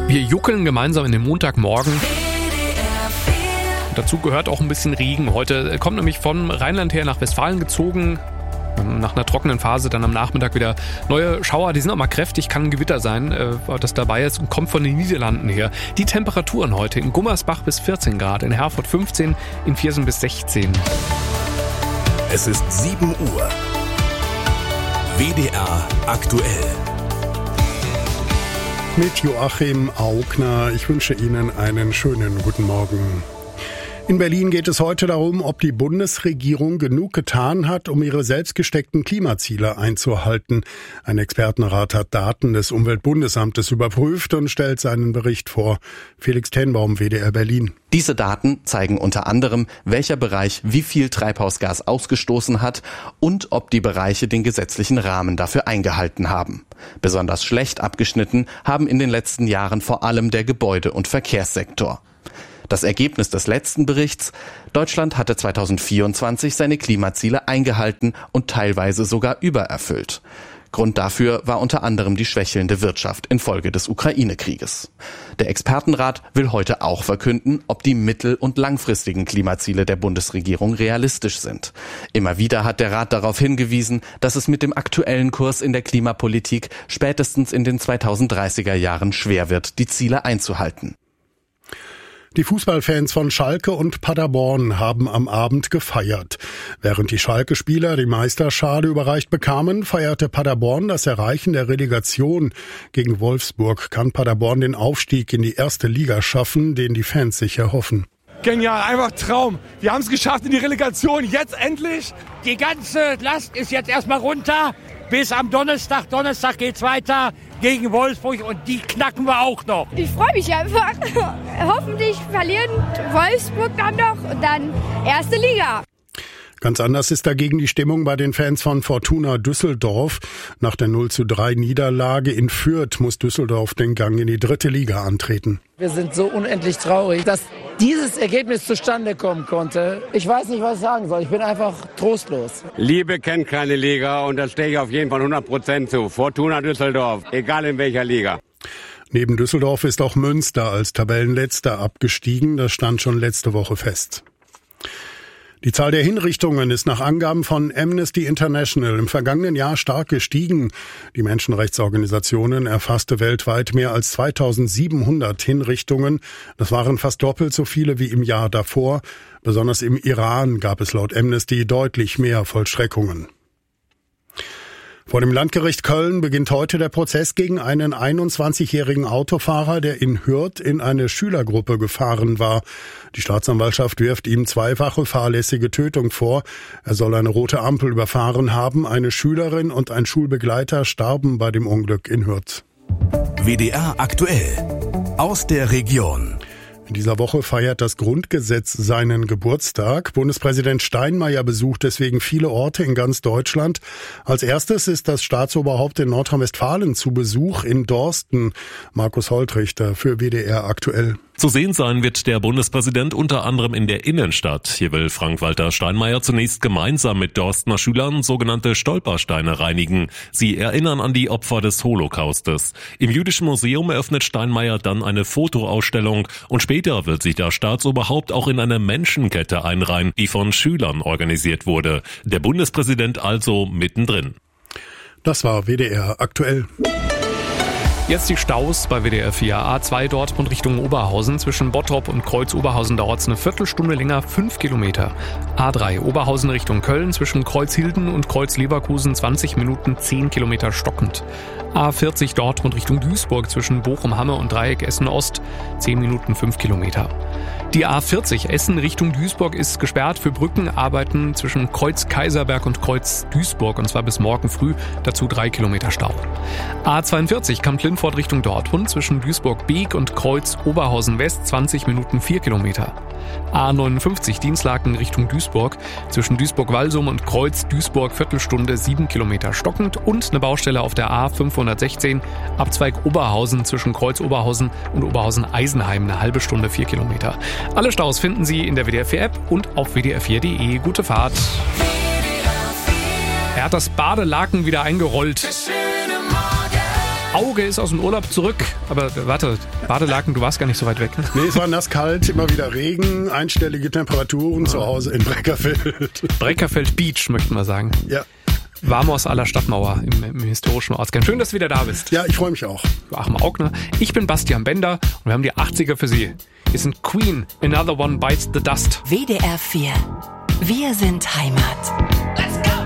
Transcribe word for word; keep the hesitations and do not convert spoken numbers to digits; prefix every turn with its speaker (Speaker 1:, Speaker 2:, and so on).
Speaker 1: Wir juckeln gemeinsam in den Montagmorgen. Dazu gehört auch ein bisschen Regen. Heute kommt nämlich von Rheinland her nach Westfalen gezogen. Nach einer trockenen Phase dann am Nachmittag wieder neue Schauer. Die sind auch mal kräftig, kann ein Gewitter sein, das dabei ist und kommt von den Niederlanden her. Die Temperaturen heute in Gummersbach bis vierzehn Grad, in Herford fünfzehn, in Viersen bis sechzehn.
Speaker 2: Es ist sieben Uhr. W D R aktuell.
Speaker 3: Mit Joachim Augner. Ich wünsche Ihnen einen schönen guten Morgen. In Berlin geht es heute darum, ob die Bundesregierung genug getan hat, um ihre selbst gesteckten Klimaziele einzuhalten. Ein Expertenrat hat Daten des Umweltbundesamtes überprüft und stellt seinen Bericht vor. Felix Tenbaum, W D R Berlin.
Speaker 4: Diese Daten zeigen unter anderem, welcher Bereich wie viel Treibhausgas ausgestoßen hat und ob die Bereiche den gesetzlichen Rahmen dafür eingehalten haben. Besonders schlecht abgeschnitten haben in den letzten Jahren vor allem der Gebäude- und Verkehrssektor. Das Ergebnis des letzten Berichts: Deutschland hatte zweitausendvierundzwanzig seine Klimaziele eingehalten und teilweise sogar übererfüllt. Grund dafür war unter anderem die schwächelnde Wirtschaft infolge des Ukraine-Krieges. Der Expertenrat will heute auch verkünden, ob die mittel- und langfristigen Klimaziele der Bundesregierung realistisch sind. Immer wieder hat der Rat darauf hingewiesen, dass es mit dem aktuellen Kurs in der Klimapolitik spätestens in den zweitausenddreißiger Jahren schwer wird, die Ziele einzuhalten.
Speaker 3: Die Fußballfans von Schalke und Paderborn haben am Abend gefeiert. Während die Schalke-Spieler die Meisterschale überreicht bekamen, feierte Paderborn das Erreichen der Relegation. Gegen Wolfsburg kann Paderborn den Aufstieg in die erste Liga schaffen, den die Fans sich erhoffen.
Speaker 5: Genial, einfach Traum. Wir haben es geschafft in die Relegation, jetzt endlich.
Speaker 6: Die ganze Last ist jetzt erstmal runter. Bis am Donnerstag. Donnerstag geht's weiter gegen Wolfsburg und die knacken wir auch noch.
Speaker 7: Ich freue mich einfach. Hoffentlich verlieren Wolfsburg dann noch und dann erste Liga.
Speaker 3: Ganz anders ist dagegen die Stimmung bei den Fans von Fortuna Düsseldorf. Nach der null zu drei Niederlage in Fürth muss Düsseldorf den Gang in die dritte Liga antreten.
Speaker 8: Wir sind so unendlich traurig, dass dieses Ergebnis zustande kommen konnte. Ich weiß nicht, was ich sagen soll. Ich bin einfach trostlos.
Speaker 9: Liebe kennt keine Liga und das stehe ich auf jeden Fall hundert Prozent zu. Fortuna Düsseldorf, egal in welcher Liga.
Speaker 3: Neben Düsseldorf ist auch Münster als Tabellenletzter abgestiegen. Das stand schon letzte Woche fest. Die Zahl der Hinrichtungen ist nach Angaben von Amnesty International im vergangenen Jahr stark gestiegen. Die Menschenrechtsorganisationen erfasste weltweit mehr als zweitausendsiebenhundert Hinrichtungen. Das waren fast doppelt so viele wie im Jahr davor. Besonders im Iran gab es laut Amnesty deutlich mehr Vollstreckungen. Vor dem Landgericht Köln beginnt heute der Prozess gegen einen einundzwanzigjährigen Autofahrer, der in Hürth in eine Schülergruppe gefahren war. Die Staatsanwaltschaft wirft ihm zweifache fahrlässige Tötung vor. Er soll eine rote Ampel überfahren haben. Eine Schülerin und ein Schulbegleiter starben bei dem Unglück in Hürth.
Speaker 2: W D R aktuell aus der Region.
Speaker 3: In dieser Woche feiert das Grundgesetz seinen Geburtstag. Bundespräsident Steinmeier besucht deswegen viele Orte in ganz Deutschland. Als erstes ist das Staatsoberhaupt in Nordrhein-Westfalen zu Besuch in Dorsten. Markus Holtrichter für W D R aktuell.
Speaker 10: Zu sehen sein wird der Bundespräsident unter anderem in der Innenstadt. Hier will Frank-Walter Steinmeier zunächst gemeinsam mit Dorstener Schülern sogenannte Stolpersteine reinigen. Sie erinnern an die Opfer des Holocaustes. Im Jüdischen Museum eröffnet Steinmeier dann eine Fotoausstellung und später wird sich das Staatsoberhaupt auch in eine Menschenkette einreihen, die von Schülern organisiert wurde. Der Bundespräsident also mittendrin.
Speaker 3: Das war W D R aktuell.
Speaker 1: Jetzt die Staus bei W D R vier. A zwei Dortmund Richtung Oberhausen. Zwischen Bottrop und Kreuz-Oberhausen dauert es eine Viertelstunde länger, fünf Kilometer. A drei Oberhausen Richtung Köln. Zwischen Kreuzhilden und Kreuz-Leverkusen zwanzig Minuten, zehn Kilometer stockend. A vierzig Dortmund Richtung Duisburg. Zwischen Bochum-Hamme und Dreieck Essen-Ost. zehn Minuten, fünf Kilometer. Die A vierzig Essen Richtung Duisburg ist gesperrt für Brückenarbeiten zwischen Kreuz Kaiserberg und Kreuz Duisburg, und zwar bis morgen früh, dazu drei Kilometer Stau. A zweiundvierzig Kamp-Lindfort Richtung Dortmund zwischen Duisburg-Beek und Kreuz Oberhausen West zwanzig Minuten, vier Kilometer. A neunundfünfzig Dienstlaken Richtung Duisburg zwischen Duisburg-Walsum und Kreuz Duisburg Viertelstunde, sieben Kilometer stockend, und eine Baustelle auf der A fünfhundertsechzehn Abzweig Oberhausen zwischen Kreuz Oberhausen und Oberhausen-Eisenheim eine halbe Stunde, vier Kilometer. Alle Staus finden Sie in der W D R vier App und auf w d r vier punkt de. Gute Fahrt. Er hat das Badelaken wieder eingerollt. Auge ist aus dem Urlaub zurück. Aber warte, Badelaken, du warst gar nicht so weit weg.
Speaker 3: Nee, es war nasskalt, immer wieder Regen, einstellige Temperaturen zu Hause in Breckerfeld.
Speaker 1: Breckerfeld Beach, möchten wir sagen.
Speaker 3: Ja.
Speaker 1: Warmhaus aller Stadtmauer im, im historischen Ortskern. Schön, dass du wieder da bist.
Speaker 3: Ja, ich freue mich auch.
Speaker 1: Joachim Augner. Ich bin Bastian Bender und wir haben die achtziger für Sie. Hier sind Queen, Another One Bites the Dust.
Speaker 11: W D R vier. Wir sind Heimat. Let's go!